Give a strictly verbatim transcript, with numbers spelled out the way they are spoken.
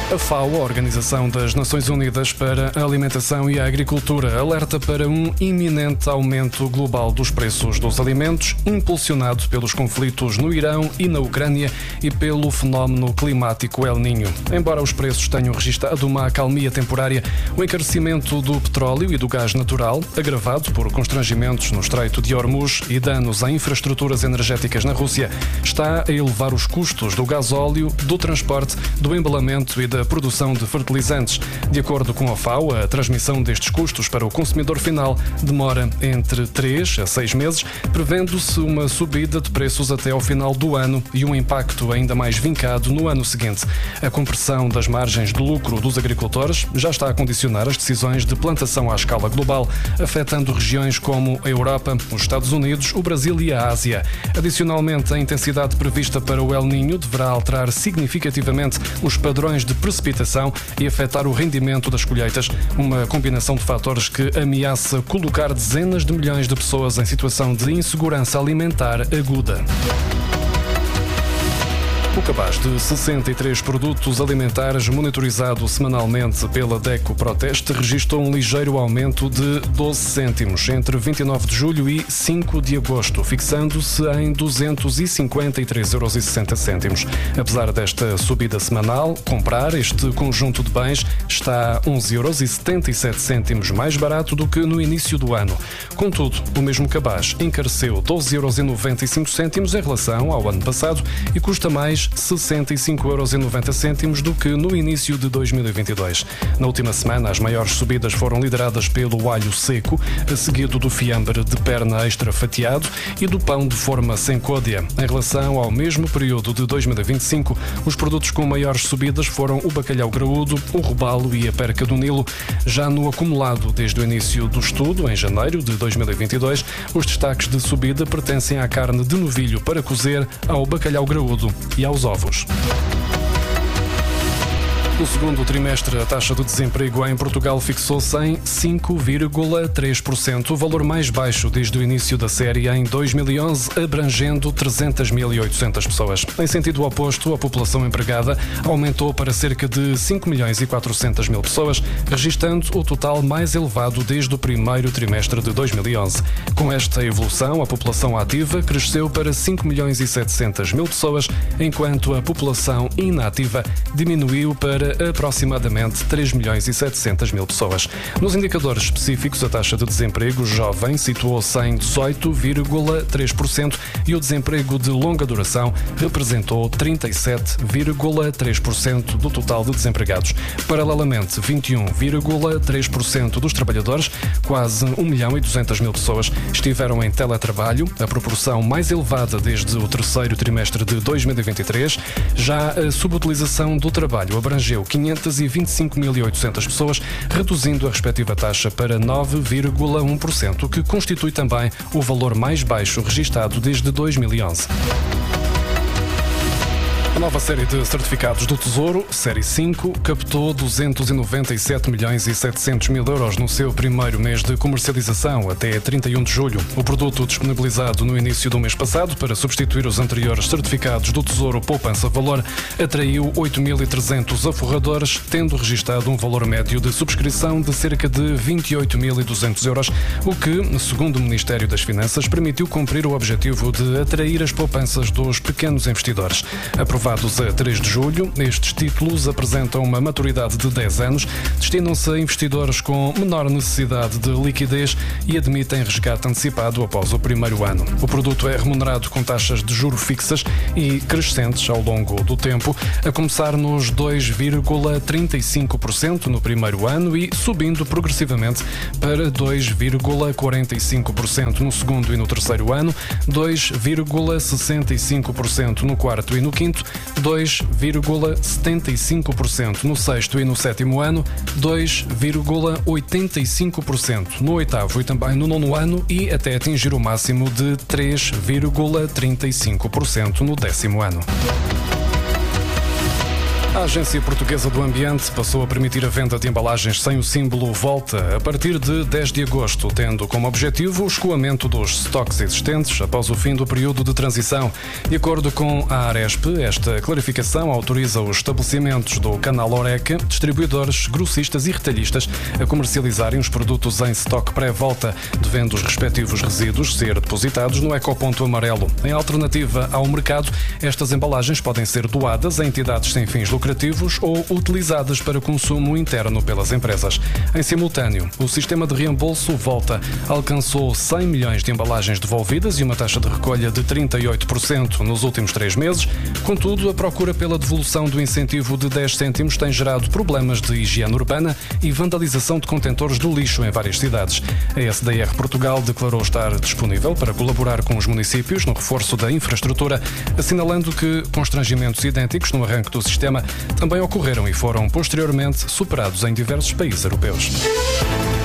A FAO, a Organização das Nações Unidas para a Alimentação e a Agricultura, alerta para um iminente aumento global dos preços dos alimentos, impulsionado pelos conflitos no Irão e na Ucrânia e pelo fenómeno climático El Niño. Embora os preços tenham registrado uma acalmia temporária, o encarecimento do petróleo e do gás natural, agravado por constrangimentos no Estreito de Hormuz e danos a infraestruturas energéticas na Rússia, está a elevar os custos do gasóleo, do transporte, do embalamento e da produção de fertilizantes. De acordo com a FAO, a transmissão destes custos para o consumidor final demora entre três a seis meses, prevendo-se uma subida de preços até ao final do ano e um impacto ainda mais vincado no ano seguinte. A compressão das margens de lucro dos agricultores já está a condicionar as decisões de plantação à escala global, afetando regiões como a Europa, os Estados Unidos, o Brasil e a Ásia. Adicionalmente, a intensidade prevista para o El Niño deverá alterar significativamente os padrões de precipitação e afetar o rendimento das colheitas, uma combinação de fatores que ameaça colocar dezenas de milhões de pessoas em situação de insegurança alimentar aguda. O cabaz de sessenta e três produtos alimentares monitorizado semanalmente pela DECO Proteste registrou um ligeiro aumento de doze cêntimos entre vinte e nove de julho e cinco de agosto, fixando-se em duzentos e cinquenta e três euros e sessenta cêntimos. Apesar desta subida semanal, comprar este conjunto de bens está onze euros e setenta e sete cêntimos mais barato do que no início do ano. Contudo, o mesmo cabaz encareceu doze euros e noventa e cinco cêntimos em relação ao ano passado e custa mais sessenta e cinco euros e noventa cêntimos do que no início de dois mil e vinte e dois. Na última semana, as maiores subidas foram lideradas pelo alho seco, seguido do fiambre de perna extra fatiado e do pão de forma sem côdea. Em relação ao mesmo período de dois mil e vinte e cinco, os produtos com maiores subidas foram o bacalhau graúdo, o robalo e a perca do Nilo. Já no acumulado desde o início do estudo, em janeiro de dois mil e vinte e dois, os destaques de subida pertencem à carne de novilho para cozer, ao bacalhau graúdo e aos ovos. No segundo trimestre, a taxa de desemprego em Portugal fixou-se em cinco vírgula três por cento, o valor mais baixo desde o início da série em dois mil e onze, abrangendo trezentas mil e oitocentas pessoas. Em sentido oposto, a população empregada aumentou para cerca de cinco milhões e quatrocentas mil pessoas, registrando o total mais elevado desde o primeiro trimestre de dois mil e onze. Com esta evolução, a população ativa cresceu para cinco milhões e setecentas mil pessoas, enquanto a população inativa diminuiu para aproximadamente três milhões e setecentas mil pessoas. Nos indicadores específicos, a taxa de desemprego jovem situou-se em dezoito vírgula três por cento e o desemprego de longa duração representou trinta e sete vírgula três por cento do total de desempregados. Paralelamente, vinte e um vírgula três por cento dos trabalhadores, quase um milhão e duzentas mil pessoas, estiveram em teletrabalho, a proporção mais elevada desde o terceiro trimestre de dois mil e vinte e três. Já a subutilização do trabalho abrangeu quinhentas e vinte e cinco mil e oitocentas pessoas, reduzindo a respectiva taxa para nove vírgula um por cento, o que constitui também o valor mais baixo registado desde dois mil e onze. A nova série de certificados do Tesouro, Série cinco, captou duzentos e noventa e sete milhões e setecentos mil euros no seu primeiro mês de comercialização, até trinta e um de julho. O produto, disponibilizado no início do mês passado para substituir os anteriores certificados do Tesouro Poupança Valor, atraiu oito mil e trezentos aforradores, tendo registado um valor médio de subscrição de cerca de vinte e oito mil e duzentos euros, o que, segundo o Ministério das Finanças, permitiu cumprir o objetivo de atrair as poupanças dos pequenos investidores. Aprovados a três de julho, estes títulos apresentam uma maturidade de dez anos, destinam-se a investidores com menor necessidade de liquidez e admitem resgate antecipado após o primeiro ano. O produto é remunerado com taxas de juro fixas e crescentes ao longo do tempo, a começar nos dois vírgula trinta e cinco por cento no primeiro ano e subindo progressivamente para dois vírgula quarenta e cinco por cento no segundo e no terceiro ano, dois vírgula sessenta e cinco por cento no quarto e no quinto, dois vírgula setenta e cinco por cento no sexto e no sétimo ano, dois vírgula oitenta e cinco por cento no oitavo e também no nono ano e até atingir o máximo de três vírgula trinta e cinco por cento no décimo ano. A Agência Portuguesa do Ambiente passou a permitir a venda de embalagens sem o símbolo Volta a partir de dez de agosto, tendo como objetivo o escoamento dos estoques existentes após o fim do período de transição. De acordo com a Aresp, esta clarificação autoriza os estabelecimentos do canal Oreca, distribuidores, grossistas e retalhistas a comercializarem os produtos em estoque pré-volta, devendo os respectivos resíduos ser depositados no ecoponto amarelo. Em alternativa ao mercado, estas embalagens podem ser doadas a entidades sem fins lucrativos ou utilizadas para consumo interno pelas empresas. Em simultâneo, o sistema de reembolso Volta alcançou cem milhões de embalagens devolvidas e uma taxa de recolha de trinta e oito por cento nos últimos três meses. Contudo, a procura pela devolução do incentivo de dez cêntimos tem gerado problemas de higiene urbana e vandalização de contentores do lixo em várias cidades. A S D R Portugal declarou estar disponível para colaborar com os municípios no reforço da infraestrutura, assinalando que constrangimentos idênticos no arranque do sistema também ocorreram e foram posteriormente superados em diversos países europeus.